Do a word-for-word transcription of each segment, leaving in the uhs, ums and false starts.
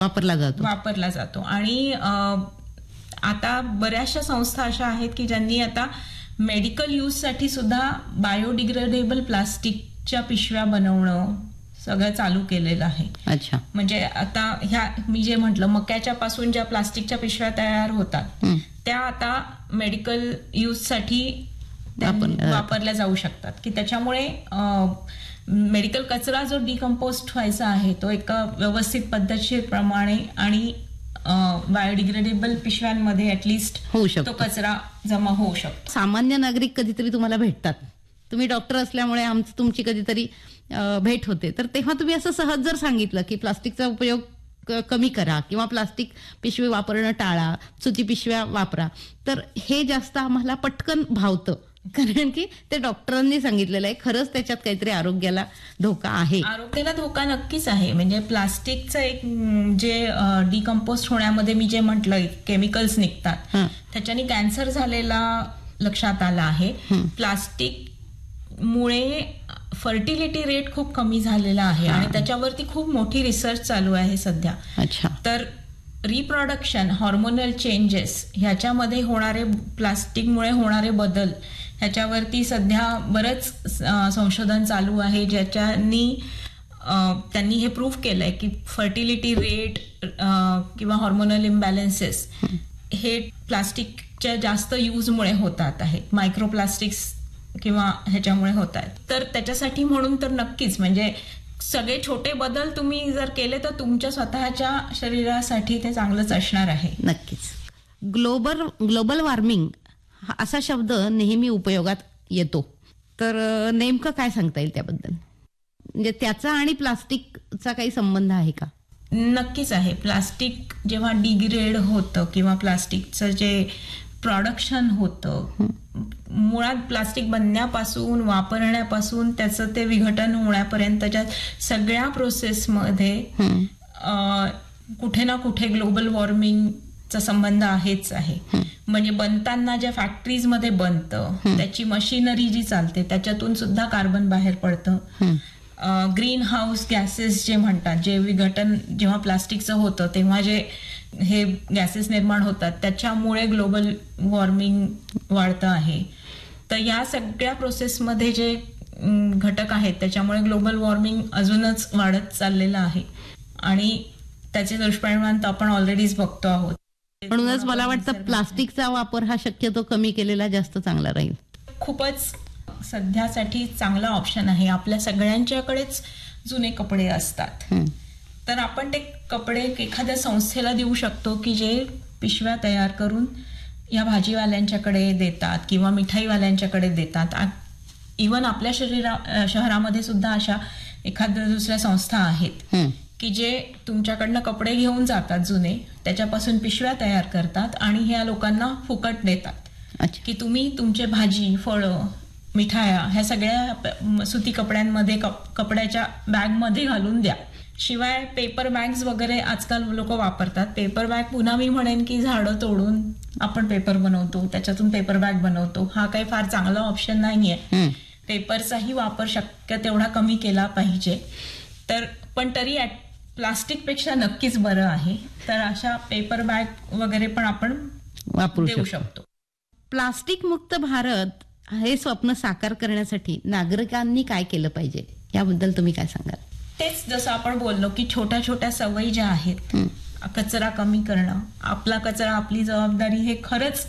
वापरला जातो वापरला जातो आणि आता बऱ्याचशा संस्था अशा आहेत की ज्यांनी आता मेडिकल यूज साठी सुद्धा बायोडिग्रेडेबल प्लास्टिकच्या पिशव्या बनवणं सगळं चालू केलेलं आहे. अच्छा. म्हणजे आता ह्या मी जे म्हटलं मक्याच्या पासून ज्या प्लास्टिकच्या पिशव्या तयार होतात त्या आता मेडिकल यूज साठी वापरल्या जाऊ शकतात की त्याच्यामुळे मेडिकल कचरा जो डिकम्पोस्ट व्हायचा आहे तो एका व्यवस्थित पद्धतशीर प्रमाणे आणि बायोडिग्रेडेबल पिशव्यांमध्ये ऍटलिस्ट होऊ शकतो, तो कचरा जमा होऊ शकतो. सामान्य नागरिक कधीतरी तुम्हाला भेटतात, तुम्ही डॉक्टर असल्यामुळे आमची तुमची कधीतरी भेट होते, तर तेव्हा तुम्ही असं सहज जर सांगितलं की प्लास्टिकचा उपयोग कमी करा किंवा प्लास्टिक पिशवी वापरणं टाळा, सुती पिशव्या वापरा, तर हे जास्त आम्हाला पटकन भावतं. कारण की ते डॉक्टरांनी सांगितलेलं आहे, खरंच त्याच्यात काहीतरी आरोग्याला धोका आहे. आरोग्याला धोका नक्कीच आहे. म्हणजे प्लास्टिकचं एक जे डिकम्पोस्ट होण्यामध्ये मी जे म्हटलं केमिकल्स निघतात त्याच्याने कॅन्सर झालेला लक्षात आला आहे. प्लास्टिक मुळे फर्टिलिटी रेट खूप कमी झालेला आहे आणि त्याच्यावरती खूप मोठी रिसर्च चालू आहे सध्या. अच्छा. तर रिप्रोडक्शन, हॉर्मोनल चेंजेस ह्याच्यामध्ये होणारे प्लास्टिकमुळे होणारे बदल ह्याच्यावरती सध्या बरंच संशोधन चालू आहे, ज्याच्यानी त्यांनी हे प्रूव्ह केलंय की फर्टिलिटी रेट किंवा हॉर्मोनल इम्बॅलन्सेस हे प्लास्टिकच्या जास्त यूजमुळे होतात आहेत, मायक्रोप्लास्टिक्स किंवा ह्याच्यामुळे होत आहेत. तर त्याच्यासाठी म्हणून तर नक्कीच म्हणजे सगळे छोटे बदल तुम्ही जर केले तर तुमच्या स्वतःच्या शरीरासाठी ते चांगलंच असणार आहे. नक्कीच. ग्लोबल ग्लोबल वॉर्मिंग असा शब्द नेहमी उपयोगात येतो, तर नेमकं काय सांगता येईल त्याबद्दल? म्हणजे त्याचा आणि प्लास्टिकचा काही संबंध आहे का? नक्कीच आहे. प्लास्टिक जेव्हा डिग्रेड होतं किंवा प्लास्टिकचं जे प्रोडक्शन होतं, मुळात प्लास्टिक बनण्यापासून वापरण्यापासून त्याचं ते विघटन होण्यापर्यंतच्या सगळ्या प्रोसेसमध्ये कुठे ना कुठे ग्लोबल वॉर्मिंगचा संबंध आहेच आहे. म्हणजे बनताना ज्या फॅक्टरीज मध्ये बनतं त्याची मशिनरी जी चालते त्याच्यातून सुद्धा कार्बन बाहेर पडतं. ग्रीन हाऊस गॅसेस जे म्हणतात, जे विघटन जेव्हा प्लास्टिकचं होतं तेव्हा जे हे गॅसेस निर्माण होतात त्याच्यामुळे ग्लोबल वॉर्मिंग वाढतं आहे. तर या सगळ्या प्रोसेसमध्ये जे घटक आहेत त्याच्यामुळे ग्लोबल वॉर्मिंग अजूनच वाढत चाललेलं आहे आणि त्याचे दुष्परिणाम तर आपण ऑलरेडीच बघतो आहोत. म्हणूनच मला वाटतं प्लास्टिकचा वापर हा शक्यतो कमी केलेला जास्त चांगला राहील. खूपच सध्यासाठी चांगला ऑप्शन आहे. आपल्या सगळ्यांच्याकडेच जुने कपडे असतात, तर आपण ते कपडे एखाद्या संस्थेला देऊ शकतो की जे पिशव्या तयार करून या भाजीवाल्यांच्याकडे देतात किंवा मिठाईवाल्यांच्याकडे देतात. इवन आपल्या शरीरा शहरामध्ये सुद्धा अशा एखाद्या दुसऱ्या संस्था आहेत की जे तुमच्याकडनं कपडे घेऊन जातात जुने, त्याच्यापासून पिशव्या तयार करतात आणि ह्या लोकांना फुकट देतात की तुम्ही तुमचे भाजी, फळं, मिठाया ह्या सगळ्या सुती कपड्यांमध्ये कपड्याच्या बॅगमध्ये घालून द्या. शिवाय पेपर बॅग्स वगैरे आजकाल लोक वापरतात. पेपर बॅग पुन्हा मी म्हणेन की झाडं तोडून आपण पेपर बनवतो, त्याच्यातून पेपर बॅग बनवतो, हा काही फार चांगला ऑप्शन नाहीये. पेपरचाही वापर शक्य तेवढा कमी केला पाहिजे. तर पण तरी प्लास्टिक पेक्षा नक्कीच बरं आहे. तर अशा पेपर बॅग वगैरे पण आपण वापरू देऊ शकतो. प्लास्टिक मुक्त भारत हे स्वप्न साकार करण्यासाठी नागरिकांनी काय केलं पाहिजे याबद्दल तुम्ही काय सांगाल? तेच जसं आपण बोललो की छोट्या छोट्या सवयी ज्या आहेत, कचरा कमी करणं, आपला कचरा आपली जबाबदारी हे खरंच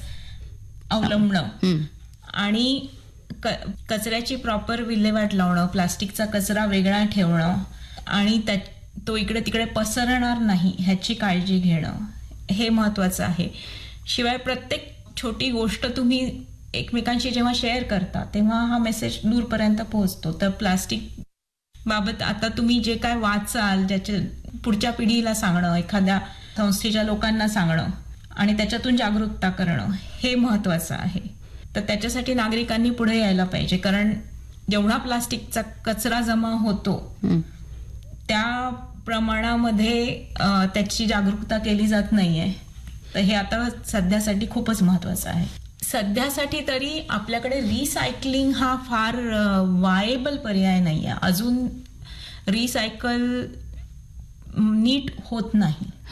अवलंबणं आणि कचऱ्याची प्रॉपर विल्हेवाट लावणं, प्लास्टिकचा कचरा वेगळा ठेवणं आणि तो इकडे तिकडे पसरणार नाही ह्याची काळजी घेणं हे महत्वाचं आहे. शिवाय प्रत्येक छोटी गोष्ट तुम्ही एकमेकांशी जेव्हा शेअर करता तेव्हा हा मेसेज दूरपर्यंत पोहोचतो. तर प्लास्टिक बाबत आता तुम्ही जे काय वाचाल, ज्याच्या पुढच्या पिढीला सांगणं, एखाद्या संस्थेच्या लोकांना सांगणं आणि त्याच्यातून जागरूकता करणं हे महत्वाचं आहे. तर त्याच्यासाठी नागरिकांनी पुढे यायला पाहिजे, कारण जेवढा प्लास्टिकचा कचरा जमा होतो त्या प्रमाणामध्ये त्याची जागरूकता केली जात नाहीये. तर हे आता सध्यासाठी खूपच महत्वाचं आहे. सध्यासाठी तरी आपल्याकडे रिसायकलिंग हा फार वायेबल पर्याय नाहीये. अजून रिसायकल नीट होत नाही.